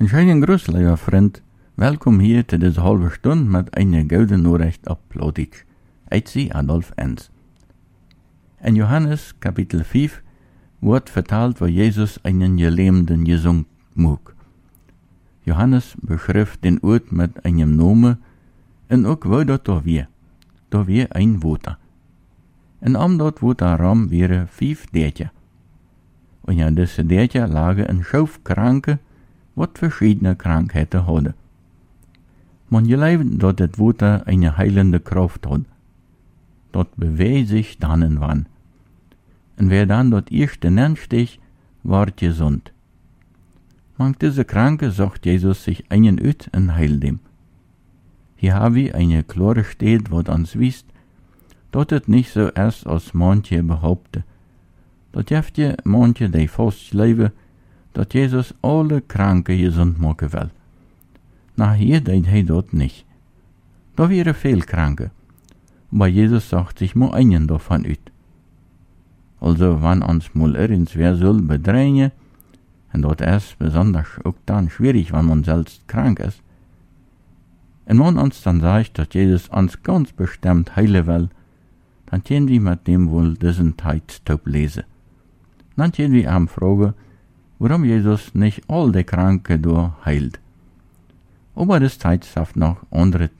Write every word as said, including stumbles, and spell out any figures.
Een schönen Gruß, lieber Freund. Welkom hier zu deze halbe Stunde met een gouden Nachricht op Plattdeutsch. Ik zie Adolf Enz. In Johannes Kapitel vijf wordt vertaald waar Jezus einen Gelähmten gesund maakt. Johannes beschrijft den Ort met einem Namen en ook waar dat daar weer. Daar weer een water. En om dat waterram waren vijf deertje. En in deze deertje lagen een schoof kranken wat verschiedene krankheden hadden. Man geloofde dat het water eine heilende Kraft had. Dat beweegt zich dan en wann. En wer dan dat eerste nensteeg, ward gezond. Mank diese Kranke zocht Jesus sich einen uit en heilde hem. Hier haben wir eine klare Stelle, wat ons wist, dat het nicht so erst als manche behaupten. Dat jeft je manche die vast leven, dat Jesus alle Kranken gezond maken wil. Na hier deed hij dat niet. Da wäre veel Kranke, aber Jesus sagt sich nur einen davon uit. Also, wann uns mal irgendwer soll bedrängen, und dat ist besonders auch dann schwierig, wenn man selbst krank ist, und man uns dann sagt, dass Jesus uns ganz bestimmt heilen will, dann können wir mit dem wohl diesen Zeitstop lesen. Dann können wir ihm fragen, warum Jesus nicht all die Kranken da heilt. Aber das Zeit schafft noch andere